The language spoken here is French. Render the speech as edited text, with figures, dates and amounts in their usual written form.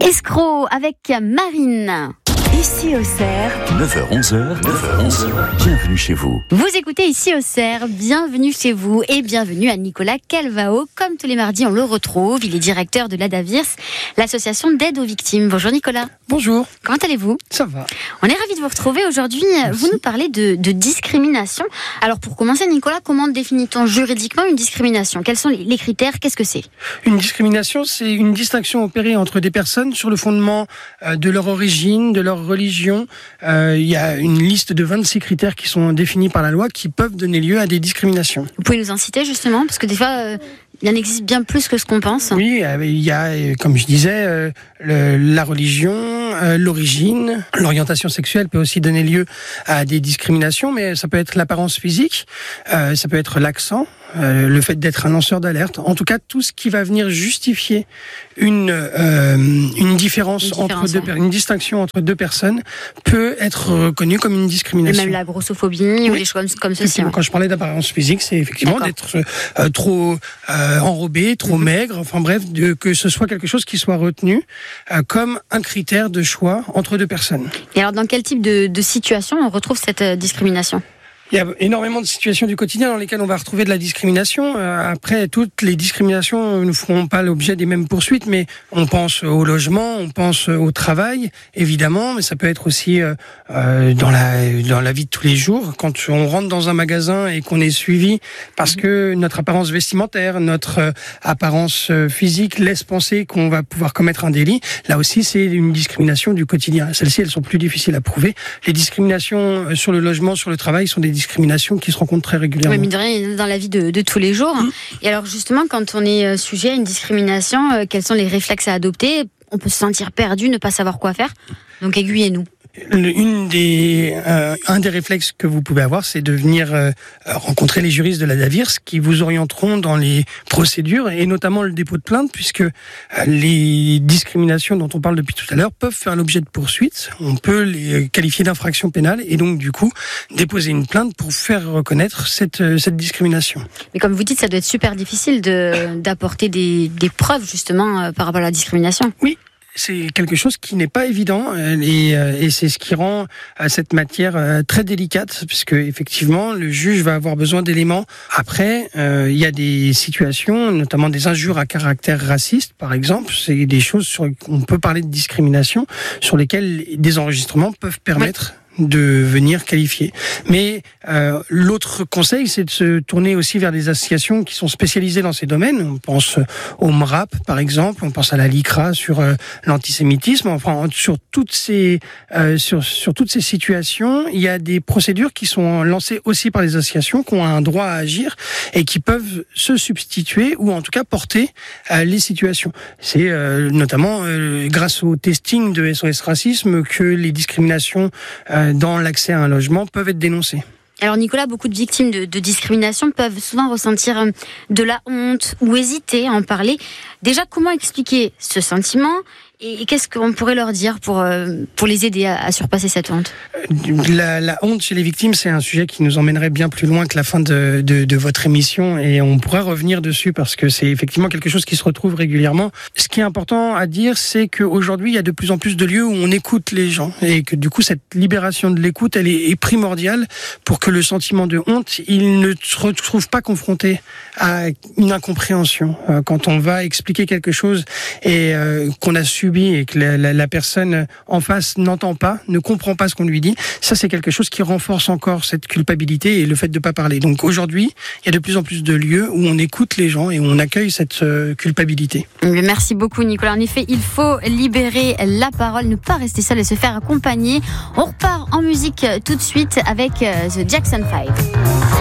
Escroc avec Marine. Ici au Cerf, 9h-11h, bienvenue chez vous. Vous écoutez Ici au Cerf, bienvenue chez vous et bienvenue à Nicolas Calvao. Comme tous les mardis, on le retrouve. Il est directeur de l'ADAVIRS, l'association d'aide aux victimes. Bonjour Nicolas. Bonjour. Comment allez-vous ? Ça va. On est ravis de vous retrouver aujourd'hui. Merci. Vous nous parlez de discrimination. Alors pour commencer Nicolas, comment définit-on juridiquement une discrimination ? Quels sont les critères ? Qu'est-ce que c'est ? Une discrimination, c'est une distinction opérée entre des personnes sur le fondement de leur origine, de leur religion. Il y a une liste de 26 critères qui sont définis par la loi qui peuvent donner lieu à des discriminations. Vous pouvez nous en citer justement ? Parce que des fois, il en existe bien plus que ce qu'on pense. Oui, il y a, comme je disais, la religion, l'origine, l'orientation sexuelle peut aussi donner lieu à des discriminations, mais ça peut être l'apparence physique, ça peut être l'accent, le fait d'être un lanceur d'alerte. En tout cas, tout ce qui va venir justifier une différence une distinction entre deux personnes peut être reconnu comme une discrimination. Et même la grossophobie ou des choses comme ceci. Quand je parlais d'apparence physique, c'est effectivement d'être trop enrobé, trop maigre, enfin bref, que ce soit quelque chose qui soit retenu comme un critère de choix entre deux personnes. Et alors, dans quel type de situation on retrouve cette discrimination ? Il y a énormément de situations du quotidien dans lesquelles on va retrouver de la discrimination. Après, toutes les discriminations ne feront pas l'objet des mêmes poursuites, mais on pense au logement, on pense au travail, évidemment, mais ça peut être aussi dans la vie de tous les jours. Quand on rentre dans un magasin et qu'on est suivi parce que notre apparence vestimentaire, notre apparence physique laisse penser qu'on va pouvoir commettre un délit, là aussi c'est une discrimination du quotidien. Celles-ci, elles sont plus difficiles à prouver. Les discriminations sur le logement, sur le travail sont des discriminations qui se rencontrent très régulièrement. Oui, mais de rien, dans la vie de tous les jours. Et alors justement, quand on est sujet à une discrimination, quels sont les réflexes à adopter ? On peut se sentir perdu, ne pas savoir quoi faire. Donc aiguillez-nous. Un des réflexes que vous pouvez avoir, c'est de venir rencontrer les juristes de l'ADAVIRS qui vous orienteront dans les procédures et notamment le dépôt de plainte, puisque les discriminations dont on parle depuis tout à l'heure peuvent faire l'objet de poursuites. On peut les qualifier d'infraction pénale et donc du coup déposer une plainte pour faire reconnaître cette discrimination. Mais comme vous dites, ça doit être super difficile d'apporter des preuves justement par rapport à la discrimination. Oui. C'est quelque chose qui n'est pas évident et c'est ce qui rend cette matière très délicate puisque effectivement le juge va avoir besoin d'éléments. Après, il y a des situations, notamment des injures à caractère raciste, par exemple. C'est des choses on peut parler de discrimination sur lesquelles des enregistrements peuvent permettre de venir qualifier. Mais l'autre conseil, c'est de se tourner aussi vers des associations qui sont spécialisées dans ces domaines. On pense au MRAP, par exemple, on pense à la LICRA sur l'antisémitisme. Enfin, sur toutes ces situations, il y a des procédures qui sont lancées aussi par les associations, qui ont un droit à agir et qui peuvent se substituer ou en tout cas porter les situations. C'est notamment grâce au testing de SOS Racisme que les discriminations dans l'accès à un logement peuvent être dénoncées. Alors Nicolas, beaucoup de victimes de discrimination peuvent souvent ressentir de la honte ou hésiter à en parler. Déjà, comment expliquer ce sentiment et qu'est-ce qu'on pourrait leur dire pour les aider à surpasser cette honte ? La honte chez les victimes, c'est un sujet qui nous emmènerait bien plus loin que la fin de votre émission et on pourra revenir dessus parce que c'est effectivement quelque chose qui se retrouve régulièrement. Ce qui est important à dire, c'est qu'aujourd'hui, il y a de plus en plus de lieux où on écoute les gens et que du coup, cette libération de l'écoute, elle est primordiale pour que le sentiment de honte, il ne se retrouve pas confronté à une incompréhension. Quand on va expliquer quelque chose et qu'on a subi et que la personne en face n'entend pas, ne comprend pas ce qu'on lui dit, ça c'est quelque chose qui renforce encore cette culpabilité et le fait de ne pas parler. Donc aujourd'hui, il y a de plus en plus de lieux où on écoute les gens et où on accueille cette culpabilité. Merci beaucoup Nicolas. En effet, il faut libérer la parole, ne pas rester seul et se faire accompagner. On repart en musique tout de suite avec The Jackson 5.